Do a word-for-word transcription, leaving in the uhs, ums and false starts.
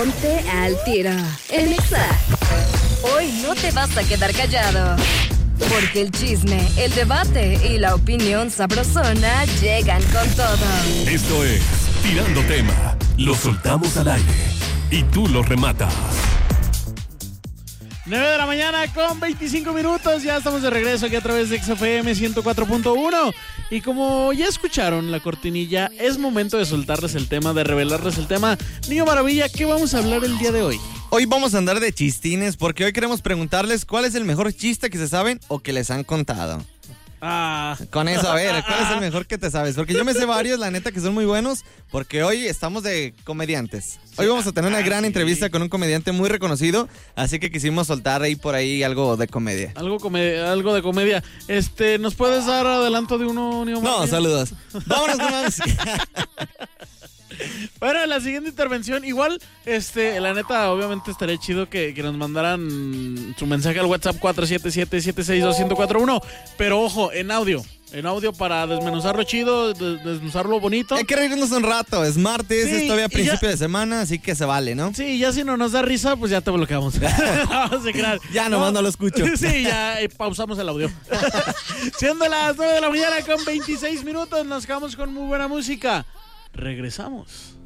Ponte al tiro en Exa. Hoy no te vas a quedar callado, porque el chisme, el debate y la opinión sabrosona llegan con todo. Esto es Tirando Tema. Lo soltamos al aire y tú lo rematas. nueve de la mañana con veinticinco minutos. Ya estamos de regreso aquí a través de X F M ciento cuatro punto uno. Y como ya escucharon la cortinilla, es momento de soltarles el tema, de revelarles el tema. Niño Maravilla, ¿qué vamos a hablar el día de hoy? Hoy vamos a andar de chistines porque hoy queremos preguntarles cuál es el mejor chiste que se saben o que les han contado. Ah. Con eso, a ver, ¿cuál es el mejor que te sabes? Porque yo me sé varios, la neta, que son muy buenos, porque hoy estamos de comediantes. Hoy vamos a tener una gran entrevista con un comediante muy reconocido, así que quisimos soltar ahí por ahí algo de comedia. Algo, comedia, algo de comedia. Este, ¿nos puedes dar adelanto de uno, Niño Maravilla? No, saludos. Vámonos nomás. Bueno, la siguiente intervención, igual, este, la neta, obviamente estaría chido que, que nos mandaran su mensaje al WhatsApp cuatro siete siete, siete seis dos, uno cero cuatro uno, pero ojo, en audio, en audio para desmenuzarlo chido, des- desmenuzarlo bonito. Hay que reírnos un rato, es martes, Sí, es todavía y principio ya- de semana, así que se vale, ¿no? Sí, ya si no nos da risa, pues ya te bloqueamos. Vamos a crear. Ya nomás no lo escucho. Sí, ya eh, pausamos el audio. Siendo las nueve de la mañana con veintiséis minutos, nos quedamos con muy buena música. Regresamos.